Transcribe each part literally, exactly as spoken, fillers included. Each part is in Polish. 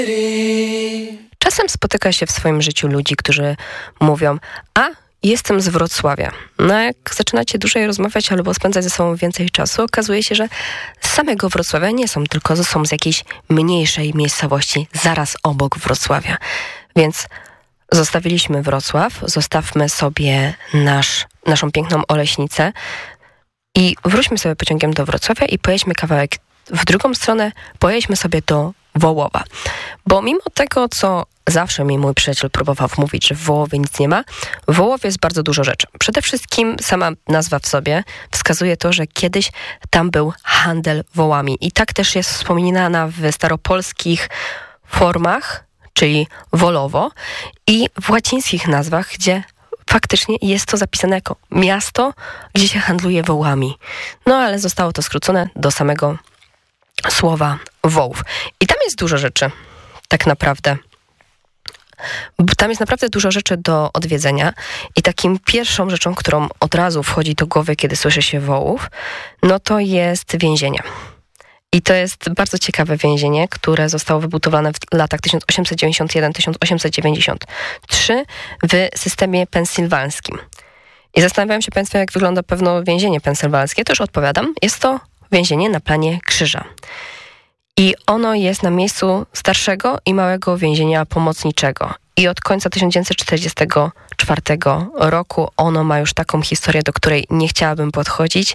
Czasem spotyka się w swoim życiu ludzi, którzy mówią: a, jestem z Wrocławia. No jak zaczynacie dłużej rozmawiać albo spędzać ze sobą więcej czasu, okazuje się, że z samego Wrocławia nie są, tylko są z jakiejś mniejszej miejscowości zaraz obok Wrocławia. Więc zostawiliśmy Wrocław, zostawmy sobie nasz, naszą piękną Oleśnicę i wróćmy sobie pociągiem do Wrocławia i pojedźmy kawałek w drugą stronę, pojedźmy sobie do Wołowa. Bo mimo tego, co zawsze mi mój przyjaciel próbował wmówić, że w Wołowie nic nie ma, w Wołowie jest bardzo dużo rzeczy. Przede wszystkim sama nazwa w sobie wskazuje to, że kiedyś tam był handel wołami. I tak też jest wspominana w staropolskich formach, czyli Wolowo, i w łacińskich nazwach, gdzie faktycznie jest to zapisane jako miasto, gdzie się handluje wołami. No ale zostało to skrócone do samego słowa Wołów. I tam jest dużo rzeczy, tak naprawdę. Tam jest naprawdę dużo rzeczy do odwiedzenia i takim pierwszą rzeczą, którą od razu wchodzi do głowy, kiedy słyszy się Wołów, no to jest więzienie. I to jest bardzo ciekawe więzienie, które zostało wybudowane w latach tysiąc osiemset dziewięćdziesiąt jeden do tysiąc osiemset dziewięćdziesiąt trzy w systemie pensylwańskim. I zastanawiają się Państwo, jak wygląda pewno więzienie pensylwańskie. To już odpowiadam. Jest to więzienie na planie krzyża. I ono jest na miejscu starszego i małego więzienia pomocniczego. I od końca tysiąc dziewięćset czterdziestego czwartego roku ono ma już taką historię, do której nie chciałabym podchodzić,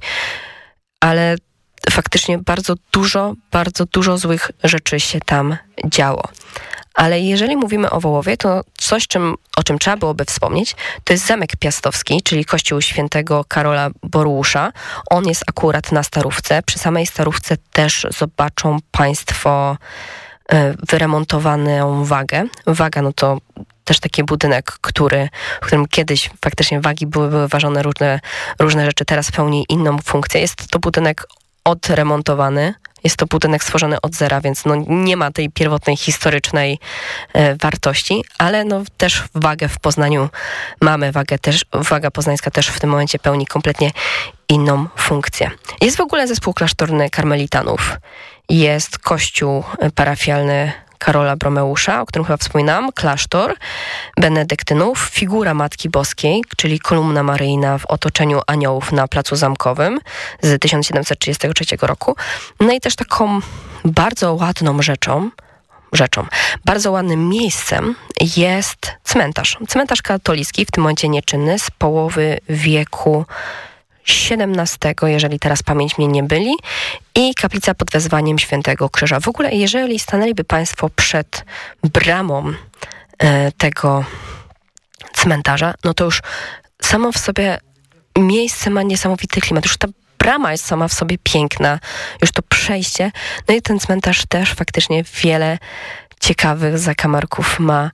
ale faktycznie bardzo dużo, bardzo dużo złych rzeczy się tam działo. Ale jeżeli mówimy o Wołowie, to coś, czym, o czym trzeba byłoby wspomnieć, to jest Zamek Piastowski, czyli kościół świętego Karola Borusza. On jest akurat na Starówce. Przy samej Starówce też zobaczą Państwo y, wyremontowaną Wagę. Waga, no to też taki budynek, który, w którym kiedyś faktycznie wagi były, były ważone różne, różne rzeczy, teraz pełni inną funkcję. Jest to budynek odremontowany. Jest to budynek stworzony od zera, więc no nie ma tej pierwotnej historycznej e, wartości, ale no też wagę w Poznaniu mamy. Wagę też, waga poznańska też w tym momencie pełni kompletnie inną funkcję. Jest w ogóle zespół klasztorny karmelitanów. Jest kościół parafialny Karola Bromeusza, o którym chyba wspominałam, klasztor benedyktynów, figura Matki Boskiej, czyli kolumna maryjna w otoczeniu aniołów na Placu Zamkowym z tysiąc siedemset trzydziestego trzeciego roku. No i też taką bardzo ładną rzeczą, rzeczą, bardzo ładnym miejscem jest cmentarz. Cmentarz katolicki, w tym momencie nieczynny, z połowy wieku siedemnastego, jeżeli teraz pamięć mnie nie byli, i kaplica pod wezwaniem Świętego Krzyża. W ogóle, jeżeli stanęliby Państwo przed bramą e, tego cmentarza, no to już samo w sobie miejsce ma niesamowity klimat. Już ta brama jest sama w sobie piękna, już to przejście. No i ten cmentarz też faktycznie wiele ciekawych zakamarków ma.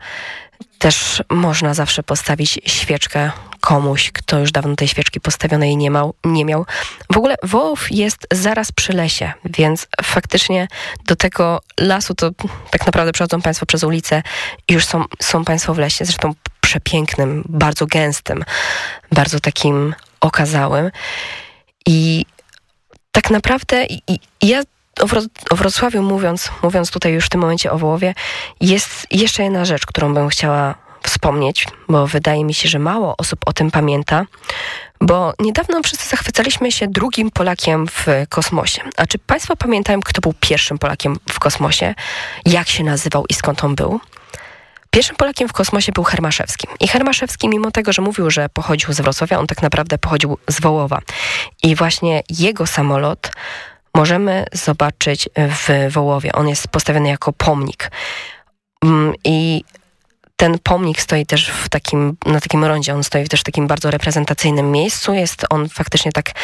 Też można zawsze postawić świeczkę komuś, kto już dawno tej świeczki postawionej nie, mał, nie miał. W ogóle Wołów jest zaraz przy lesie, więc faktycznie do tego lasu to tak naprawdę przechodzą Państwo przez ulicę i już są, są Państwo w lesie, zresztą przepięknym, bardzo gęstym, bardzo takim okazałym. I tak naprawdę i, i ja O, Wro- o Wrocławiu mówiąc, mówiąc tutaj już w tym momencie o Wołowie, jest jeszcze jedna rzecz, którą bym chciała wspomnieć, bo wydaje mi się, że mało osób o tym pamięta, bo niedawno wszyscy zachwycaliśmy się drugim Polakiem w kosmosie. A czy Państwo pamiętają, kto był pierwszym Polakiem w kosmosie? Jak się nazywał i skąd on był? Pierwszym Polakiem w kosmosie był Hermaszewski. I Hermaszewski, mimo tego, że mówił, że pochodził z Wrocławia, on tak naprawdę pochodził z Wołowa. I właśnie jego samolot możemy zobaczyć w Wołowie. On jest postawiony jako pomnik. I ten pomnik stoi też w takim, na takim rondzie. On stoi też w takim bardzo reprezentacyjnym miejscu. Jest on faktycznie tak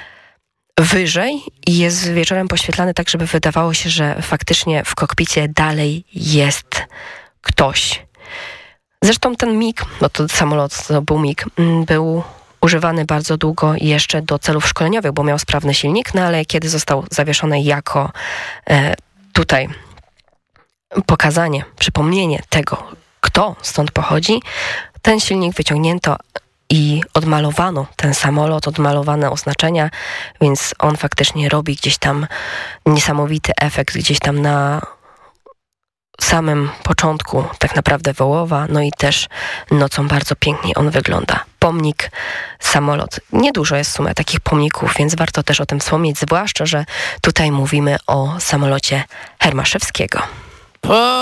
wyżej i jest wieczorem poświetlany tak, żeby wydawało się, że faktycznie w kokpicie dalej jest ktoś. Zresztą ten mig, bo to samolot to był mig, był używany bardzo długo jeszcze do celów szkoleniowych, bo miał sprawny silnik, no ale kiedy został zawieszony jako e, tutaj pokazanie, przypomnienie tego, kto stąd pochodzi, ten silnik wyciągnięto i odmalowano ten samolot, odmalowane oznaczenia, więc on faktycznie robi gdzieś tam niesamowity efekt, gdzieś tam na samym początku tak naprawdę Wołowa, no i też nocą bardzo pięknie on wygląda. Pomnik, samolot. Niedużo jest w sumie takich pomników, więc warto też o tym wspomnieć, zwłaszcza, że tutaj mówimy o samolocie Hermaszewskiego.